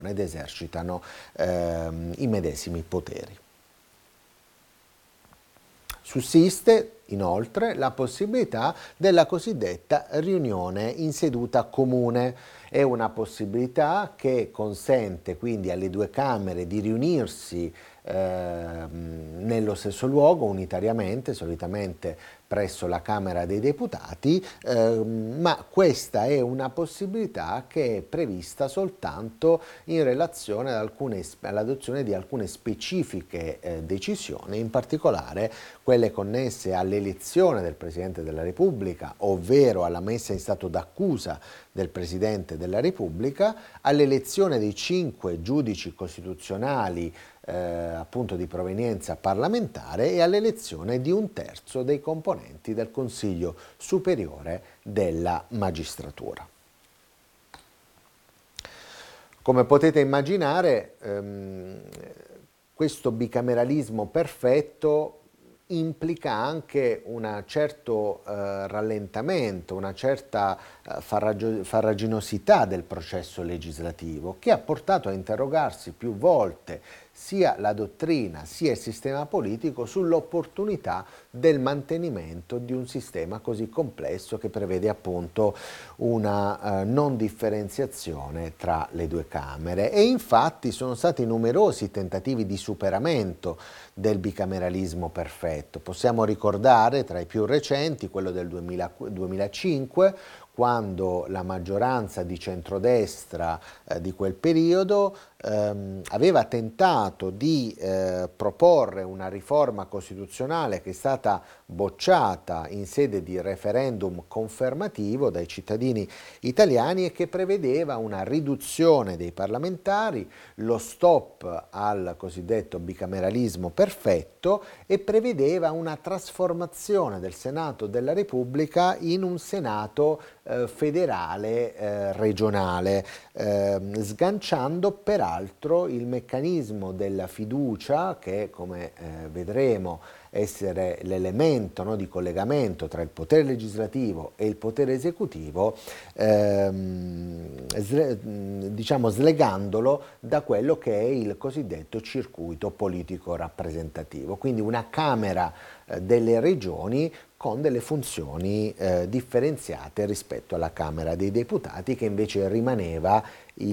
ed esercitano i medesimi poteri. Sussiste inoltre la possibilità della cosiddetta riunione in seduta comune. È una possibilità che consente quindi alle due Camere di riunirsi nello stesso luogo unitariamente, solitamente presso la Camera dei Deputati, ma questa è una possibilità che è prevista soltanto in relazione all'adozione di alcune specifiche decisioni, in particolare quelle connesse all'elezione del Presidente della Repubblica, ovvero alla messa in stato d'accusa del Presidente della Repubblica, all'elezione dei 5 giudici costituzionali appunto di provenienza parlamentare e all'elezione di 1/3 dei componenti del Consiglio Superiore della Magistratura. Come potete immaginare, questo bicameralismo perfetto implica anche un certo rallentamento, una certa farraginosità del processo legislativo, che ha portato a interrogarsi più volte sia la dottrina sia il sistema politico sull'opportunità del mantenimento di un sistema così complesso che prevede appunto una non differenziazione tra le due Camere. E infatti sono stati numerosi tentativi di superamento del bicameralismo perfetto. Possiamo ricordare tra i più recenti quello del 2005, quando la maggioranza di centrodestra di quel periodo aveva tentato di proporre una riforma costituzionale che è stata bocciata in sede di referendum confermativo dai cittadini italiani e che prevedeva una riduzione dei parlamentari, lo stop al cosiddetto bicameralismo perfetto e prevedeva una trasformazione del Senato della Repubblica in un Senato federale regionale, sganciando peraltro il meccanismo della fiducia che, come vedremo, essere l'elemento, no, di collegamento tra il potere legislativo e il potere esecutivo, diciamo slegandolo da quello che è il cosiddetto circuito politico rappresentativo, quindi una Camera delle regioni con delle funzioni differenziate rispetto alla Camera dei Deputati, che invece rimaneva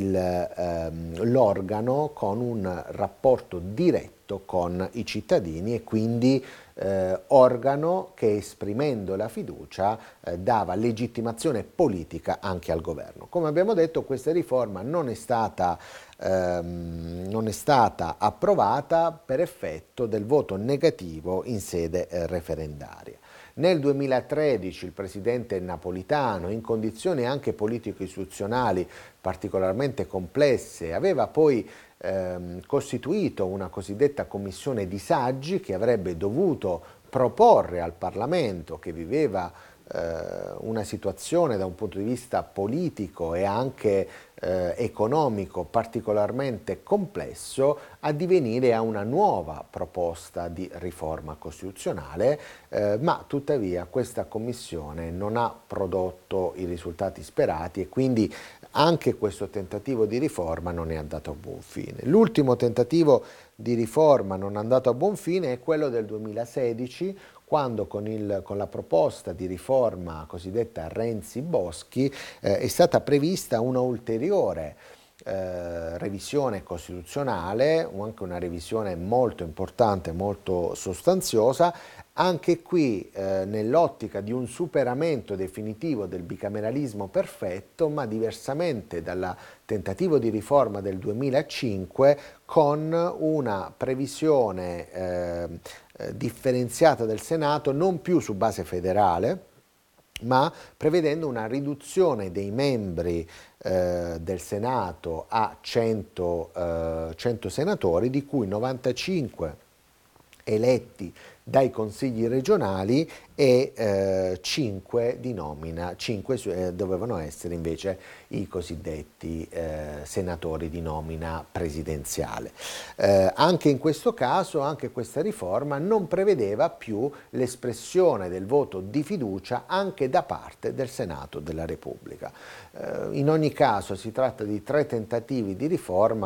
l'organo con un rapporto diretto con i cittadini e quindi organo che, esprimendo la fiducia, dava legittimazione politica anche al governo. Come abbiamo detto, questa riforma non è stata approvata per effetto del voto negativo in sede referendaria. Nel 2013 il presidente Napolitano, in condizioni anche politico-istituzionali particolarmente complesse, aveva poi costituito una cosiddetta commissione di saggi che avrebbe dovuto proporre al Parlamento, che viveva una situazione da un punto di vista politico e anche economico particolarmente complesso, addivenire a una nuova proposta di riforma costituzionale, ma tuttavia questa commissione non ha prodotto i risultati sperati e quindi anche questo tentativo di riforma non è andato a buon fine. L'ultimo tentativo di riforma non andato a buon fine è quello del 2016, quando con la proposta di riforma cosiddetta Renzi-Boschi è stata prevista una ulteriore revisione costituzionale, anche una revisione molto importante, molto sostanziosa, anche qui nell'ottica di un superamento definitivo del bicameralismo perfetto, ma diversamente dal tentativo di riforma del 2005, con una previsione differenziata del Senato non più su base federale, ma prevedendo una riduzione dei membri del Senato a 100 senatori, di cui 95 eletti dai consigli regionali e 5 di nomina, 5 dovevano essere invece i cosiddetti senatori di nomina presidenziale. Anche in questo caso, anche questa riforma non prevedeva più l'espressione del voto di fiducia anche da parte del Senato della Repubblica. In ogni caso si tratta di 3 tentativi di riforma